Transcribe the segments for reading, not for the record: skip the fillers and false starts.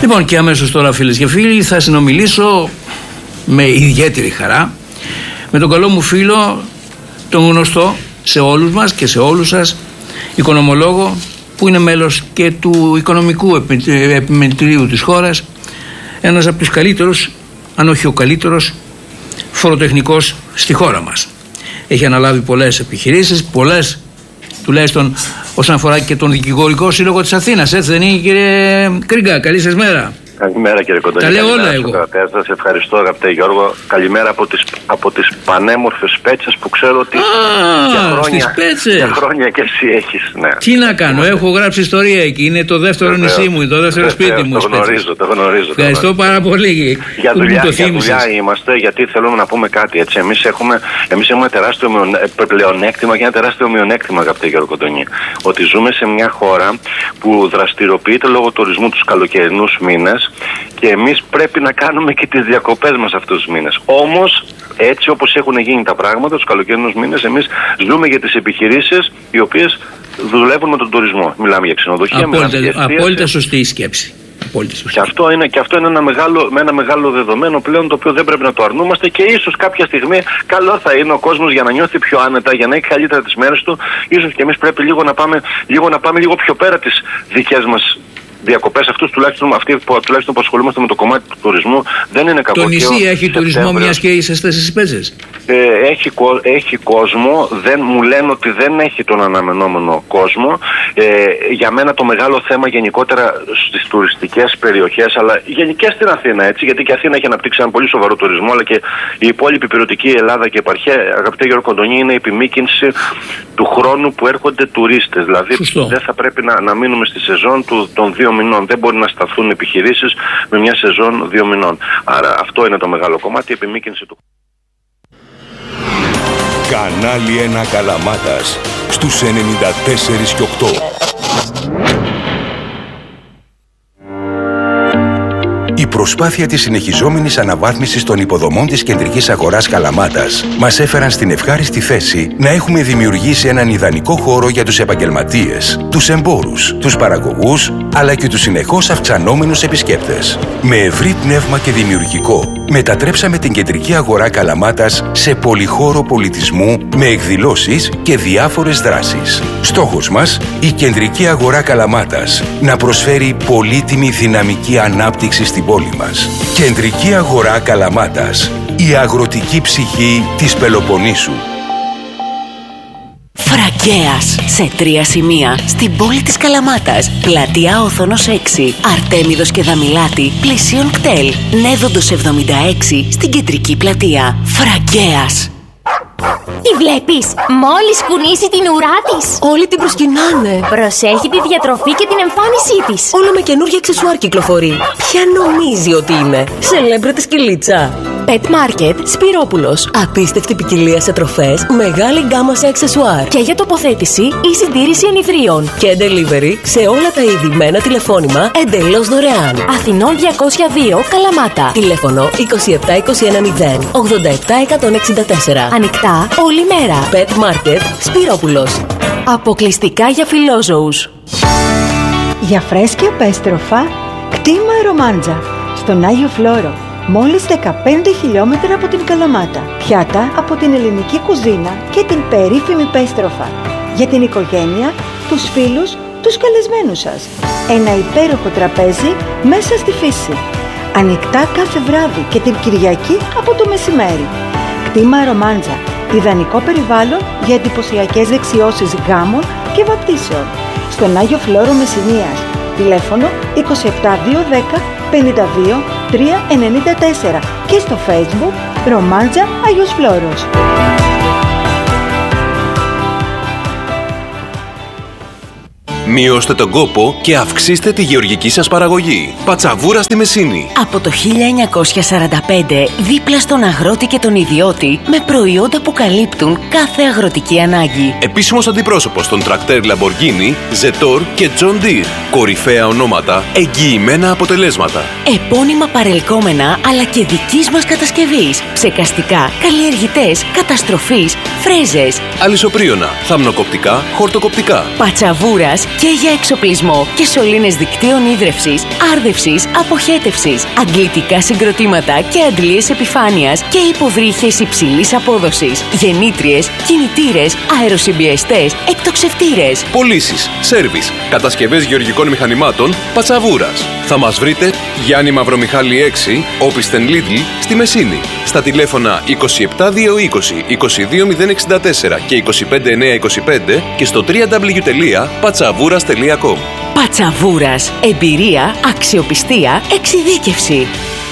Λοιπόν, και αμέσως τώρα, φίλες και φίλοι, θα συνομιλήσω με ιδιαίτερη χαρά με τον καλό μου φίλο, τον γνωστό σε όλους μας και σε όλους σας, οικονομολόγο, που είναι μέλος και του Οικονομικού Επιμελητηρίου της χώρας, ένας από τους καλύτερους, αν όχι ο καλύτερος, φοροτεχνικός στη χώρα μας. Έχει αναλάβει πολλές επιχειρήσεις, πολλές τουλάχιστον όσον αφορά και τον Δικηγορικό Σύλλογο της Αθήνας, έτσι δεν είναι, κύριε Κρίγκα? Καλή σας μέρα. Καλημέρα, κύριε Κοντονή. Τα λέω όλα εγώ. Σας ευχαριστώ, αγαπητέ Γιώργο. Καλημέρα από τις πανέμορφες Πέτσες που ξέρω ότι για χρόνια και εσύ έχεις. Ναι. Τι να κάνω, έχω γράψει ιστορία εκεί. Είναι το δεύτερο νησί μου, το δεύτερο σπίτι μου. Το γνωρίζω. Ευχαριστώ πάρα πολύ. Για δουλειά είμαστε, γιατί θέλουμε να πούμε κάτι. Έτσι. Εμείς έχουμε τεράστιο πλεονέκτημα και ένα τεράστιο μειονέκτημα, αγαπητέ Γιώργο Κοντονή. Ότι ζούμε σε μια χώρα που δραστηριοποιείται λόγω τουρισμού τους καλοκαιρινούς μήνες. Και εμείς πρέπει να κάνουμε και τις διακοπές μας αυτούς τους μήνες. Όμως, έτσι όπως έχουν γίνει τα πράγματα, τους καλοκαιρινούς μήνες, εμείς ζούμε για τις επιχειρήσεις οι οποίες δουλεύουν με τον τουρισμό. Μιλάμε για ξενοδοχεία, απόλυτα σωστή η σκέψη. Και αυτό είναι ένα μεγάλο δεδομένο πλέον, το οποίο δεν πρέπει να το αρνούμαστε, και ίσως κάποια στιγμή καλό θα είναι ο κόσμος, για να νιώθει πιο άνετα, για να έχει καλύτερα τις μέρες του. Ίσως και εμείς πρέπει λίγο να πάμε λίγο πιο πέρα τις δικές μας διακοπές. Αυτοί τουλάχιστον που ασχολούμαστε με το κομμάτι του τουρισμού, δεν είναι κακό. Το νησί έχει τουρισμό, μιας και είσαστε στις Πέτσες? Έχει κόσμο. Μου λένε ότι δεν έχει τον αναμενόμενο κόσμο. Για μένα το μεγάλο θέμα γενικότερα στις τουριστικές περιοχές, αλλά γενικά στην Αθήνα, έτσι, γιατί και η Αθήνα έχει αναπτύξει ένα πολύ σοβαρό τουρισμό, αλλά και η υπόλοιπη υπηρετική Ελλάδα και επαρχία, αγαπητέ Γιώργο Κοντονή, είναι η επιμήκυνση του χρόνου που έρχονται τουρίστες. Δηλαδή, δεν θα πρέπει να μείνουμε στη σεζόν των 2 μηνών. Δεν μπορεί να σταθούν επιχειρήσεις με μια σεζόν 2 μηνών. Άρα αυτό είναι το μεγάλο κομμάτι, η επιμήκυνση του. Κανάλι 1 Καλαμάτας στους 94 και 8. Η προσπάθεια της συνεχιζόμενης αναβάθμισης των υποδομών της κεντρικής αγοράς Καλαμάτας μας έφεραν στην ευχάριστη θέση να έχουμε δημιουργήσει έναν ιδανικό χώρο για τους επαγγελματίες, τους εμπόρους, τους παραγωγούς, αλλά και τους συνεχώς αυξανόμενους επισκέπτες. Με ευρύ πνεύμα και δημιουργικό, μετατρέψαμε την κεντρική αγορά Καλαμάτας σε πολυχώρο πολιτισμού με εκδηλώσεις και διάφορες δράσεις. Στόχος μας, η κεντρική αγορά Καλαμάτας να προσφέρει πολύτιμη δυναμική ανάπτυξη στην πόλη μας. Κεντρική αγορά Καλαμάτας, η αγροτική ψυχή της Πελοποννήσου. Φραγκέας, σε 3 σημεία στην πόλη της Καλαμάτας. Πλατεία Όθωνος 6, Αρτέμιδος και Δαμιλάτη, πλησίον κτέλ. Νέδοντος 76 στην κεντρική πλατεία. Φραγκέας. Τη βλέπεις? Μόλις κουνήσει την ουρά της, όλοι την προσκυνάνε. Προσέχει τη διατροφή και την εμφάνισή της. Όλο με καινούργια αξεσουάρ κυκλοφορεί. Ποια νομίζει ότι είναι? Σελέμπρετη σκυλίτσα. Pet Market Σπυρόπουλος. Απίστευτη ποικιλία σε τροφές, μεγάλη γκάμα σε αξεσουάρ. Και για τοποθέτηση ή συντήρηση ενιδρίων. Και delivery σε όλα τα είδη με ένα τηλεφώνημα εντελώς δωρεάν. Αθηνών 202 Καλαμάτα. Τηλέφωνο 27210 87 164. Ανοιχτά όλη μέρα. Pet Market Σπυρόπουλος. Αποκλειστικά για φιλόζωους. Για φρέσκια πέστροφα, κτήμα Ρομάντζα, στον Άγιο Φλόρο. Μόλις 15 χιλιόμετρα από την Καλαμάτα. Πιάτα από την ελληνική κουζίνα και την περίφημη πέστροφα. Για την οικογένεια, τους φίλους, τους καλεσμένους σας. Ένα υπέροχο τραπέζι μέσα στη φύση. Ανοιχτά κάθε βράδυ και την Κυριακή από το μεσημέρι. Κτήμα Ρομάντζα. Ιδανικό περιβάλλον για εντυπωσιακές δεξιώσεις γάμων και βαπτίσεων. Στον Άγιο Φλόρο Μεσσηνίας. Τηλέφωνο 27210 52 394 και στο Facebook Ρομάντζα Άγιος Φλόρος. Μειώστε τον κόπο και αυξήστε τη γεωργική σας παραγωγή. Πατσαβούρα στη Μεσσήνη. Από το 1945, δίπλα στον αγρότη και τον ιδιώτη, με προϊόντα που καλύπτουν κάθε αγροτική ανάγκη. Επίσημος αντιπρόσωπος των τρακτέρ Lamborghini, Zetor και John Deere. Κορυφαία ονόματα, εγγυημένα αποτελέσματα. Επώνυμα παρελκόμενα, αλλά και δικής μας κατασκευής. Ψεκαστικά, καλλιεργητές, καταστροφής, φρέζες. Αλυσοπρίωνα, θαμνοκοπτικά, χορτοκοπτικά. Πατσαβούρας Και για εξοπλισμό και σωλήνες δικτύων ίδρευσης, άρδευσης, αποχέτευσης, αντλητικά συγκροτήματα και αντλίες επιφάνειας και υποβρύχες υψηλής απόδοσης, γεννήτριες, κινητήρες, αεροσυμπιεστές, εκτοξευτήρες. Πωλήσεις, σέρβις, κατασκευές γεωργικών μηχανημάτων, Πατσαβούρας. Θα μας βρείτε Γιάννη Μαυρομιχάλη 6, Όπισθεν Λίδλ, στη Μεσίνη. Στα τηλέφωνα 27220 22064 και 25925 και στο www.patsavouras.com. Πατσαβούρας. Εμπειρία, αξιοπιστία, εξειδίκευση.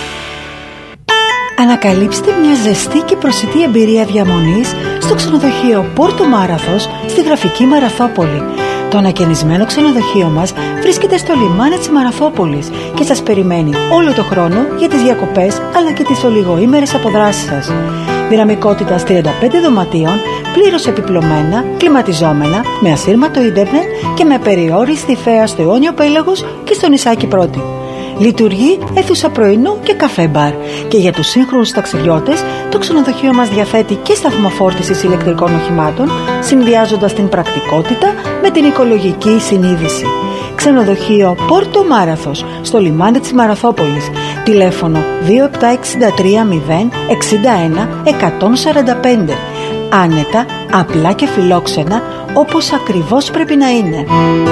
Ανακαλύψτε μια ζεστή και προσιτή εμπειρία διαμονής στο ξενοδοχείο Πόρτο Μάραθος στη γραφική Μαραθόπολη. Το ανακαινισμένο ξενοδοχείο μας βρίσκεται στο λιμάνι της Μαραθόπολης και σας περιμένει όλο το χρόνο για τις διακοπές αλλά και τις ολιγοήμερες αποδράσεις σας. Δυναμικότητας 35 δωματίων, πλήρως επιπλωμένα, κλιματιζόμενα, με ασύρματο ίντερνετ και με περιόριστη θέα στο Αιώνιο Πέλαγος και στο νησάκι Πρώτη. Λειτουργεί αίθουσα πρωινού και καφέ μπαρ. Και για τους σύγχρονους ταξιδιώτες, το ξενοδοχείο μας διαθέτει και σταθμό φόρτισης ηλεκτρικών οχημάτων, συνδυάζοντας την πρακτικότητα με την οικολογική συνείδηση. Ξενοδοχείο Πόρτο Μάραθος, στο λιμάνι της Μαραθόπολης. Τηλέφωνο 2763 061 145. Άνετα, απλά και φιλόξενα, όπως ακριβώς πρέπει να είναι.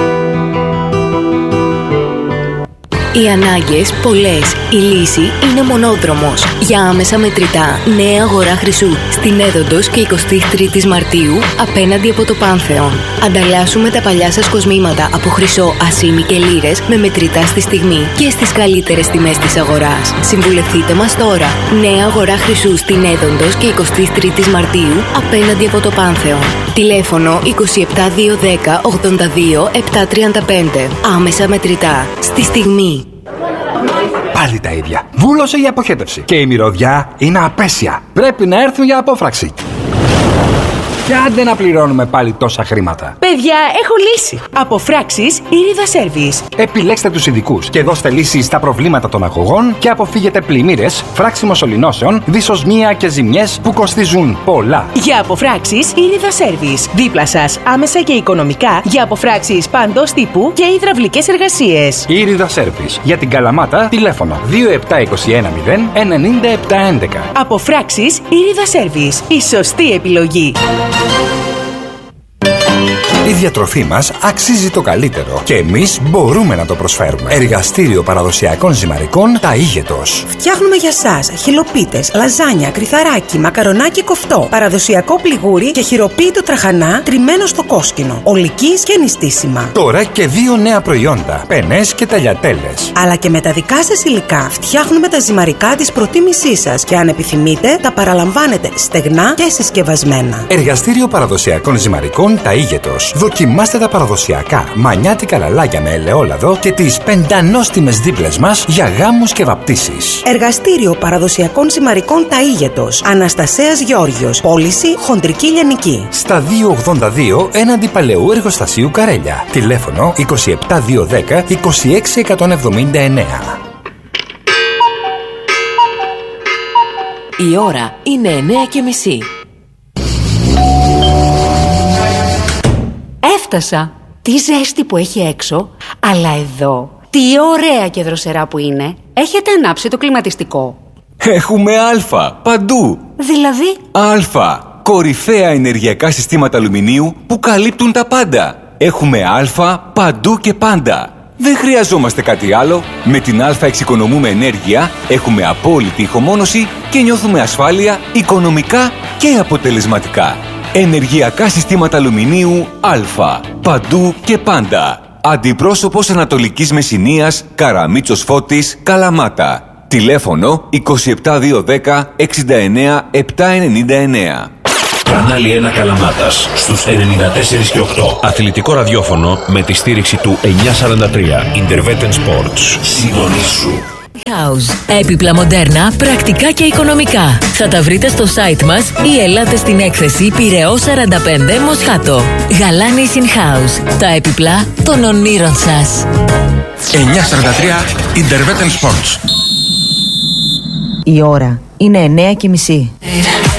Οι ανάγκες πολλές. Η λύση είναι μονόδρομος. Για άμεσα μετρητά, νέα αγορά Χρυσού στην Έδοντος και 23 Μαρτίου απέναντι από το Πάνθεον. Ανταλλάσσουμε τα παλιά σας κοσμήματα από χρυσό, ασήμι και λίρες με μετρητά στη στιγμή και στις καλύτερες τιμές της αγοράς. Συμβουλευτείτε μας τώρα. Νέα αγορά Χρυσού στην Έδοντος και 23 Μαρτίου απέναντι από το Πάνθεον. Τηλέφωνο 27210 82 735. Άμεσα μετρητά. Στη στιγμή. Πάλι τα ίδια. Βούλωσε η αποχέτευση. Και η μυρωδιά είναι απέσια. Πρέπει να έρθουν για απόφραξη. Και άντε να πληρώνουμε πάλι τόσα χρήματα. Παιδιά, έχω λύση. Αποφράξεις Ήριδα Σέρβις. Επιλέξτε τους ειδικούς και δώστε λύσεις στα προβλήματα των αγωγών και αποφύγετε πλημμύρες, φράξιμο σωληνώσεων, δυσοσμία και ζημιές που κοστίζουν πολλά. Για αποφράξεις Ήριδα Σέρβις. Δίπλα σας, άμεσα και οικονομικά, για αποφράξεις παντός τύπου και υδραυλικές εργασίες. Ήριδα Σέρβις. Για την Καλαμάτα, τηλέφωνο 2721 0 97 11. Αποφράξεις Ήριδα Σέρβις. Η σωστή επιλογή. Η διατροφή μας αξίζει το καλύτερο και εμείς μπορούμε να το προσφέρουμε. Εργαστήριο παραδοσιακών ζυμαρικών Ταΐγετος. Φτιάχνουμε για σας χυλοπίτες, λαζάνια, κρυθαράκι, μακαρονάκι κοφτό, παραδοσιακό πληγούρι και χειροποίητο τραχανά τριμμένο στο κόσκινο, ολικής και νηστίσιμα. Τώρα και 2 νέα προϊόντα, πενές και ταλιατέλες. Αλλά και με τα δικά σας υλικά φτιάχνουμε τα ζυμαρικά της προτίμησής σας και αν επιθυμείτε τα παραλαμβάνετε στεγνά και συσκευασμένα. Εργαστήριο παραδοσιακών ζυμαρικών Ταΐγετος. Δοκιμάστε τα παραδοσιακά μανιάτικα λαλάκια με ελαιόλαδο και τις πεντανόστιμες δίπλες μας για γάμους και βαπτίσεις. Εργαστήριο παραδοσιακών ζυμαρικών Ταΐγετος. Αναστασέας Γεώργιος. Πώληση χοντρική λιανική. Στα 282 έναντι Παλαιού Εργοστασίου Καρέλια. Τηλέφωνο 27210 26179. Η ώρα είναι 9:30. Έφτασα. Τι ζέστη που έχει έξω, αλλά εδώ τι ωραία και δροσερά που είναι. Έχετε ανάψει το κλιματιστικό? Έχουμε Α παντού. Δηλαδή? Α, κορυφαία ενεργειακά συστήματα αλουμινίου που καλύπτουν τα πάντα. Έχουμε Α παντού και πάντα. Δεν χρειαζόμαστε κάτι άλλο. Με την Α εξοικονομούμε ενέργεια, έχουμε απόλυτη ηχομόνωση και νιώθουμε ασφάλεια οικονομικά και αποτελεσματικά. Ενεργειακά συστήματα αλουμινίου Α. Παντού και πάντα. Αντιπρόσωπος Ανατολικής Μεσσηνίας, Καραμίτσος Φώτης, Καλαμάτα. Τηλέφωνο 27210 69 799. Κανάλι 1 Καλαμάτας στους 94 και 8. Αθλητικό ραδιόφωνο με τη στήριξη του 943. Interveten Sports. Συντονίσου. House. Έπιπλα μοντέρνα, πρακτικά και οικονομικά. Θα τα βρείτε στο site μας ή ελάτε στην έκθεση Πειραιώς 45 Μοσχάτο. Γαλάνης in House. Τα έπιπλα των ονείρων σας. 943 Interveten Sports. Η ώρα είναι 9:30.